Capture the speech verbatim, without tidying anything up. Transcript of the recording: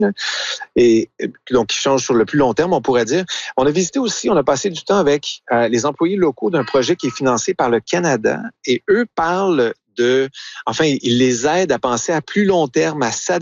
là, et donc qui change sur le plus long terme, on pourrait dire. On a visité aussi, on a passé du temps avec euh, les employés locaux d'un projet qui est financé par le Canada, et eux parlent de, enfin, ils les aident à penser à plus long terme, à s'adapter